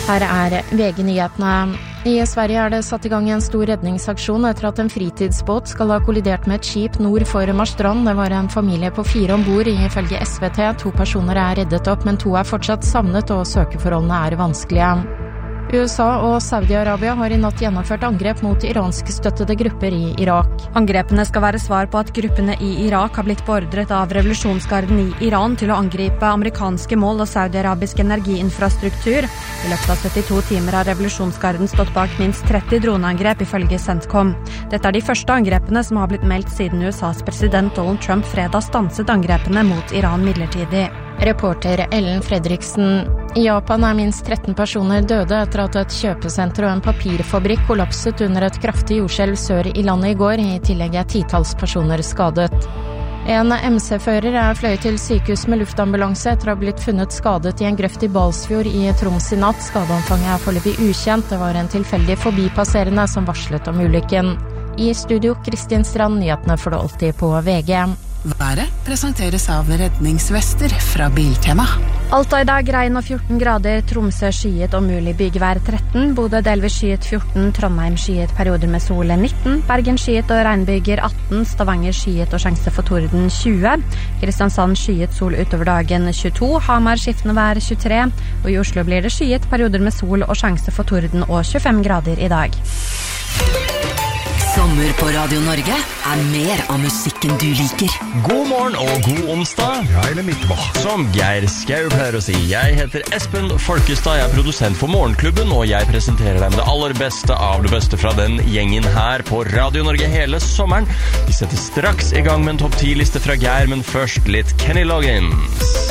Her VG-nyhetene. I Sverige det satt I gang en stor redningsaksjon etter at en fritidsbåt skal ha kollidert med et skip nord for Marstrand. Det var en familie på 4 ombord, ifølge SVT. 2 personer reddet opp, men 2 fortsatt savnet, og søkeforholdene vanskelige. USA og Saudi-Arabia har I natt gjennomført angrep mot iransk-støttede grupper I Irak. Angrepene skal være svar på at gruppene I Irak har blitt beordret av revolusjonsgarden I Iran til å angripe amerikanske mål og saudi-arabisk energiinfrastruktur. I løpet av 72 timer har revolusjonsgarden stått bak minst 30 droneangrep ifølge CENTCOM. Dette de første angrepene som har blitt meldt siden USAs president Donald Trump fredag stanset angrepene mot Iran midlertidig. Reporter Ellen Fredriksen. I Japan minst 13 personer døde etter at et kjøpesenter og en papirfabrikk kollapset under et kraftig jordskjelv sør I landet I går. I tillegg 10-talls personer skadet. En MC-fører fløyet til sykehus med luftambulanse etter å ha blitt funnet skadet I en grøft I Balsfjord I Troms I natt. Skadeomfanget foreløpig ukjent. Det var en tilfeldig forbipasserende som varslet om ulykken. I studio Kristin Strand, nyhetene får du alltid på VG. Været presenteres av redningsvester fra Biltema. Alta I dag regn og 14 grader, Tromsø skyet og mulig byggvær 13, Bodø delvis skyet 14, Trondheim skyet perioder med sol 19, Bergen skyet og regnbyger 18, Stavanger skyet og sjanse for torden 20, Kristiansand skyet sol utover dagen 22, Hamar skiftende vær 23, og I Oslo blir det skyet perioder med sol og sjanse for torden og 25 grader I dag. Sommer på Radio Norge mer av musikken du liker. God morgen og god onsdag. Ja, eller midtmål. Som Geir Skau pleier å si. Jeg heter Espen Folkestad, jeg produsent for Morgenklubben, og jeg presenterer dem det aller beste av det beste fra den gjengen her på Radio Norge hele sommeren. Vi setter straks I gang med en topp 10-liste fra Geir, men først litt Kenny Loggins.